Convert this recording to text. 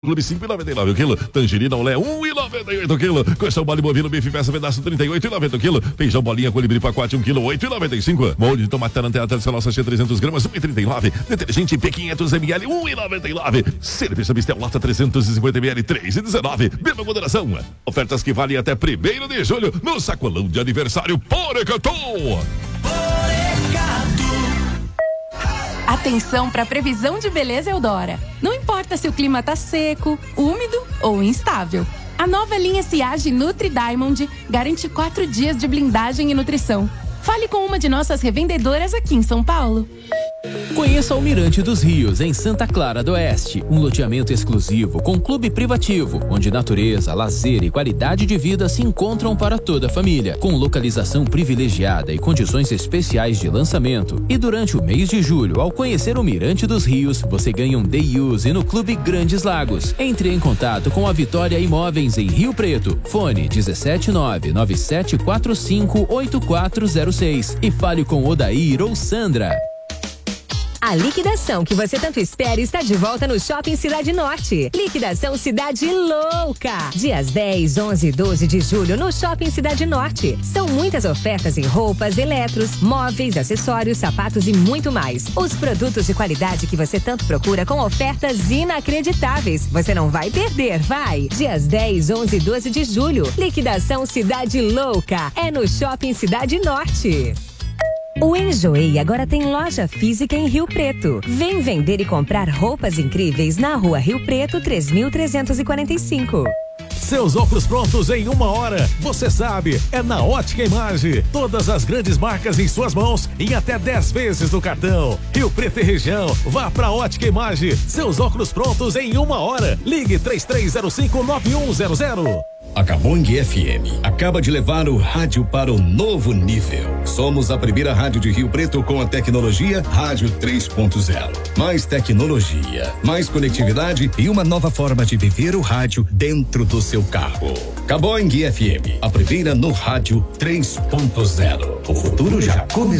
Clube 5,99 o quilo. Tangerina olé 1,98 o quilo. Coxão mole bovino bife peça pedaço 38,90 o quilo. Feijão bolinha colibri pacote 1 quilo 8,95. Molho de tomate tarantela tradicional sachê 300 gramas 1,39. Detergente IP 500 ml 1,99. Cerveja Mistel lata 350 ml 3,19. Beba moderação. Ofertas que valem até 1º de julho no sacolão de aniversário Porecato. Atenção para a previsão de beleza Eudora. Não importa se o clima tá seco, úmido ou instável. A nova linha Siage Nutri Diamond garante 4 dias de blindagem e nutrição. Fale com uma de nossas revendedoras aqui em São Paulo. Conheça o Mirante dos Rios, em Santa Clara do Oeste. Um loteamento exclusivo com clube privativo, onde natureza, lazer e qualidade de vida se encontram para toda a família. Com localização privilegiada e condições especiais de lançamento. E durante o mês de julho, ao conhecer o Mirante dos Rios, você ganha um day use no Clube Grandes Lagos. Entre em contato com a Vitória Imóveis em Rio Preto. Fone 17997458406 e fale com Odair ou Sandra. A liquidação que você tanto espera está de volta no Shopping Cidade Norte. Liquidação Cidade Louca. Dias 10, 11 e 12 de julho no Shopping Cidade Norte. São muitas ofertas em roupas, eletros, móveis, acessórios, sapatos e muito mais. Os produtos de qualidade que você tanto procura com ofertas inacreditáveis. Você não vai perder, vai. Dias 10, 11 e 12 de julho. Liquidação Cidade Louca. É no Shopping Cidade Norte. O Enjoei agora tem loja física em Rio Preto. Vem vender e comprar roupas incríveis na Rua Rio Preto, 3.345. Seus óculos prontos em 1 hora. Você sabe, é na Ótica Imagem. Todas as grandes marcas em suas mãos em até 10 vezes no cartão. Rio Preto e região, vá pra Ótica Imagem. Seus óculos prontos em 1 hora. Ligue 33059100. A Cabong FM acaba de levar o rádio para o novo nível. Somos a primeira rádio de Rio Preto com a tecnologia Rádio 3.0. Mais tecnologia, mais conectividade e uma nova forma de viver o rádio dentro do seu carro. Cabong FM, a primeira no Rádio 3.0. O futuro já começou.